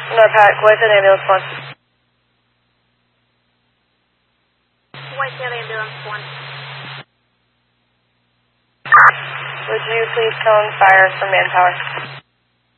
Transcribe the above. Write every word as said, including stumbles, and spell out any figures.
No, Pat, Whitehead Ambulance one. Whitehead Ambulance one. Would you please cone fire for manpower?